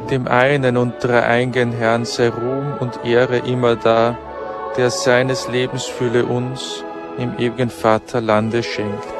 Dem einen und dreieinigen Herrn sei Ruhm und Ehre immer da, der seines Lebens Fülle uns im ewigen Vaterlande schenkt.